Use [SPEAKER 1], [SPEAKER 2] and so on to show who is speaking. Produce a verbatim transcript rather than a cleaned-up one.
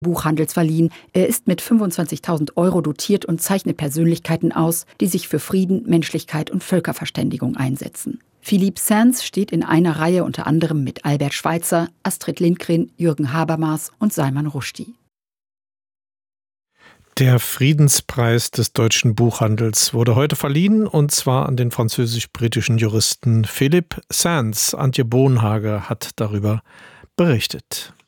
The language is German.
[SPEAKER 1] Buchhandels verliehen. Er ist mit fünfundzwanzigtausend Euro dotiert und zeichnet Persönlichkeiten aus, die sich für Frieden, Menschlichkeit und Völkerverständigung einsetzen. Philippe Sands steht in einer Reihe unter anderem mit Albert Schweitzer, Astrid Lindgren, Jürgen Habermas und Salman Rushdie.
[SPEAKER 2] Der Friedenspreis des deutschen Buchhandels wurde heute verliehen, und zwar an den französisch-britischen Juristen Philippe Sands. Antje Bohnhage hat darüber berichtet.